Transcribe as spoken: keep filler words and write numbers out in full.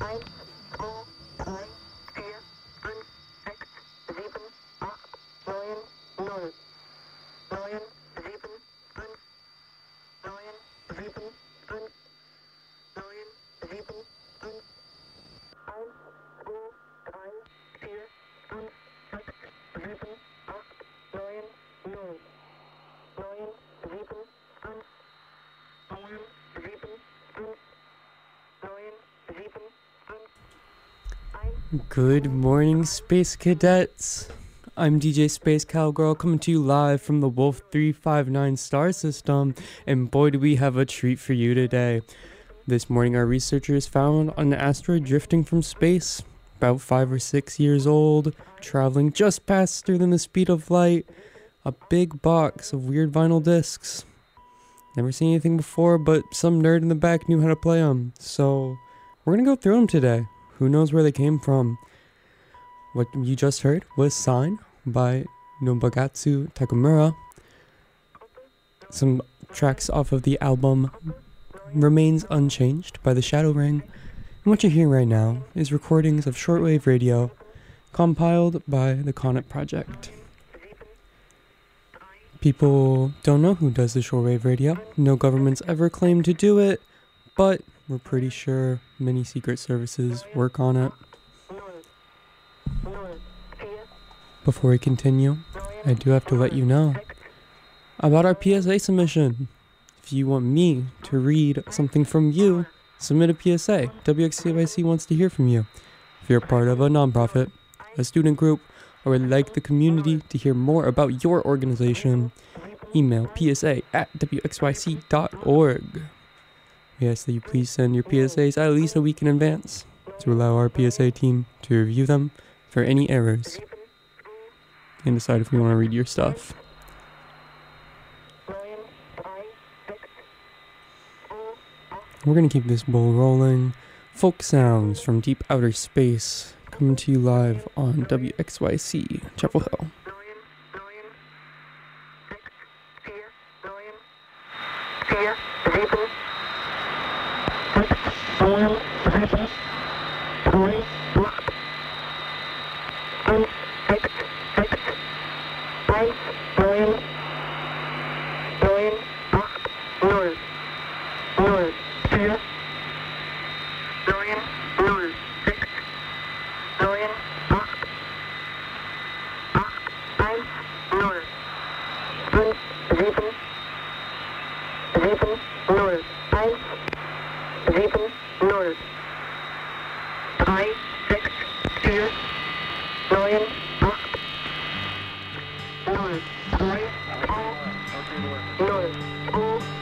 Good morning, Space Cadets. I'm D J Space Cowgirl coming to you live from the Wolf three five nine star system, and boy do we have a treat for you today. This morning our researchers found an asteroid drifting from space, about five or six years old, traveling just faster than the speed of light, a big box of weird vinyl discs. Never seen anything before, but some nerd in the back knew how to play them, so we're gonna go through them today. Who knows where they came from? What you just heard was Sign by Nobugatsu Takamura. Some tracks off of the album Remains Unchanged by the Shadow Ring. And what you're hearing right now is recordings of shortwave radio compiled by the Comet Project. People don't know who does the shortwave radio. No government's ever claimed to do it, but we're pretty sure many secret services work on it. Before we continue, I do have to let you know about our P S A submission. If you want me to read something from you, submit a P S A. W X Y C wants to hear from you. If you're part of a nonprofit, a student group, or would like the community to hear more about your organization, email P S A at W X Y C dot org. We ask that you please send your P S As at least a week in advance to allow our P S A team to review them for any errors and decide if we want to read your stuff. We're going to keep this bowl rolling. Folk sounds from deep outer space coming to you live on W X Y C Chapel Hill. North,